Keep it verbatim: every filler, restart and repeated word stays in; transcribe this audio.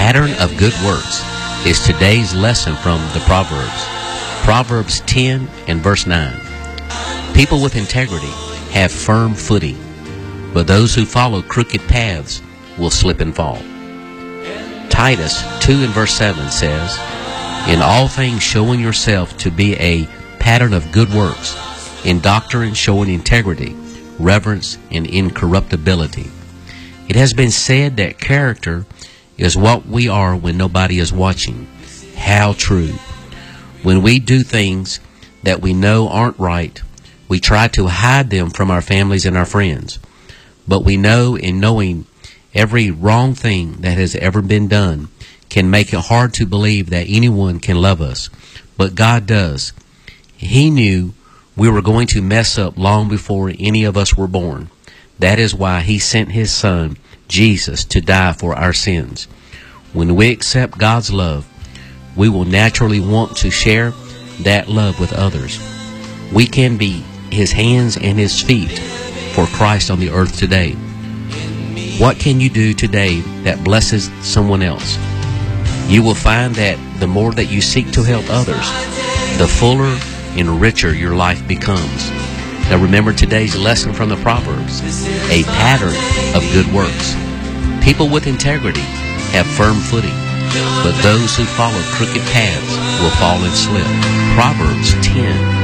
pattern of good works is today's lesson from the Proverbs. Proverbs ten and verse nine. People with integrity have firm footing, but those who follow crooked paths will slip and fall. Titus two and verse seven says, in all things showing yourself to be a pattern of good works, in doctrine showing integrity, reverence, and incorruptibility. It has been said that character is what we are when nobody is watching. How true. When we do things that we know aren't right, we try to hide them from our families and our friends. But we know in knowing every wrong thing that has ever been done can make it hard to believe that anyone can love us. But God does. He knew we were going to mess up long before any of us were born. That is why He sent His Son, Jesus, to die for our sins. When we accept God's love, we will naturally want to share that love with others. We can be His hands and His feet for Christ on the earth today. What can you do today that blesses someone else? You will find that the more that you seek to help others, the fuller and richer your life becomes. Now remember today's lesson from the Proverbs, a pattern of good works. People with integrity have firm footing, but those who follow crooked paths will fall and slip. Proverbs ten